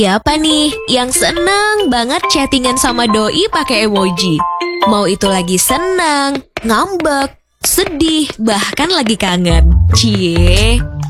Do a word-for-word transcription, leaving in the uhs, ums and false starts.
Siapa nih yang seneng banget chattingan sama doi pakai emoji? Mau itu lagi seneng, ngambek, sedih, bahkan lagi kangen. Cie.